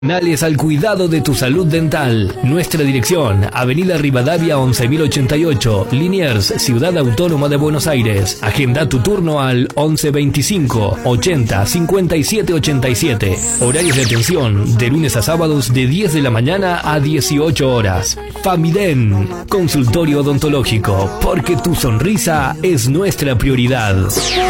Profesionales al cuidado de tu salud dental. Nuestra dirección: Avenida Rivadavia 11088, Liniers, Ciudad Autónoma de Buenos Aires. Agenda tu turno al 1125 80 57 87. Horarios de atención de lunes a sábados de 10 de la mañana a 18 horas. Famiden, consultorio odontológico, porque tu sonrisa es nuestra prioridad.